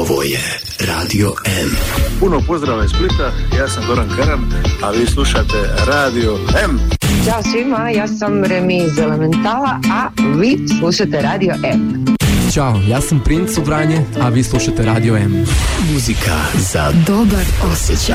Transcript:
Ovo je Radio M. Puno pozdrava iz Splita, ja sam Goran Karan, a vi slušate Radio M. Ćao svima, ja sam Remi iz Elementala, a vi slušate Radio M. Ćao, ja sam Princ u Vranje, a vi slušate Radio M. Muzika za dobar osjećaj.